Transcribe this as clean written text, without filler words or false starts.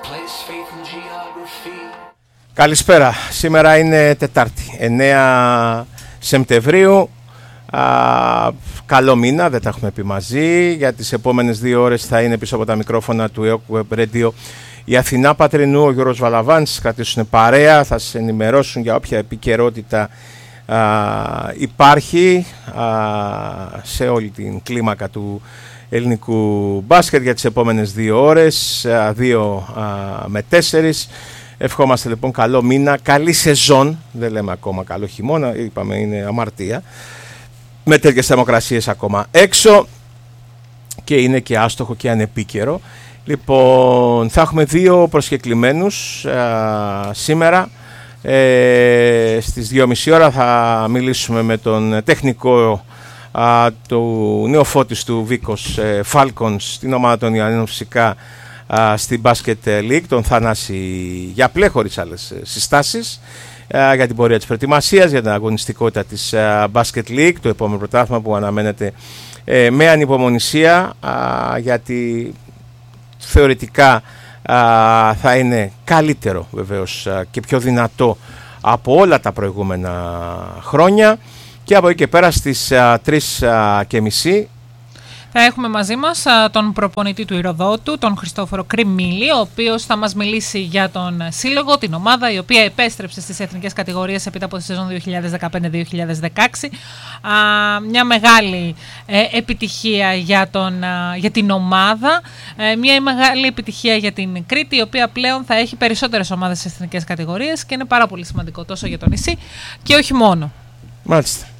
Καλησπέρα. Σήμερα είναι Τετάρτη, 9 Σεπτεμβρίου. Καλό μήνα, δεν τα έχουμε πει μαζί. Για τις επόμενες 2 ώρες θα είναι πίσω από τα μικρόφωνα του ΕΟΚ Web Radio η Αθηνά Πατρινού, ο Γιώργος Βαλαβάνης, κρατήσουν παρέα, θα σας ενημερώσουν για όποια επικαιρότητα υπάρχει σε όλη την κλίμακα του ελληνικού μπάσκετ για τις επόμενες 2 ώρες, 2 με 4. Ευχόμαστε λοιπόν καλό μήνα, καλή σεζόν, δεν λέμε ακόμα καλό χειμώνα, είπαμε είναι αμαρτία, με τέτοιες θερμοκρασίες ακόμα έξω και είναι και άστοχο και ανεπίκαιρο. Λοιπόν, θα έχουμε 2 προσκεκλημένους σήμερα. Στις 2.30 ώρα θα μιλήσουμε με τον τεχνικό του νεοφώτης του Βίκος Falcons στην ομάδα των Ιωαννίνων φυσικά στην Basket League, τον Θανάση Γιαπλέ, χωρίς άλλες συστάσεις, για την πορεία της προετοιμασίας, για την αγωνιστικότητα της Basket League, το επόμενο πρωτάθλημα που αναμένεται με ανυπομονησία, γιατί θεωρητικά θα είναι καλύτερο βεβαίως και πιο δυνατό από όλα τα προηγούμενα χρόνια. Και από εκεί και πέρα στις 3.30 θα έχουμε μαζί μας τον προπονητή του Ηροδότου, τον Χριστόφορο Κρυμίλη, ο οποίος θα μας μιλήσει για τον σύλλογο, την ομάδα η οποία επέστρεψε στις εθνικές κατηγορίες έπειτα από τη σεζόν 2015-2016. Μια μεγάλη επιτυχία για την ομάδα, μια μεγάλη επιτυχία για την Κρήτη, η οποία πλέον θα έχει περισσότερες ομάδες στις εθνικές κατηγορίες και είναι πάρα πολύ σημαντικό τόσο για το νησί και όχι μόνο. Μάλιστα.